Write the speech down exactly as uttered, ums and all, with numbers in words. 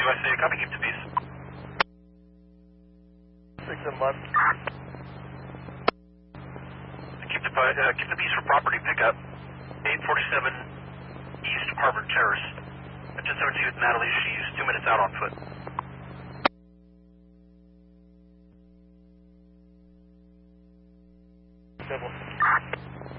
I say copy, keep the peace. Six a month. Keep the, uh, keep the peace for property pickup. eight forty-seven East Harvard Terrace. ten seventeen with Natalie, she's two minutes out on foot. Double.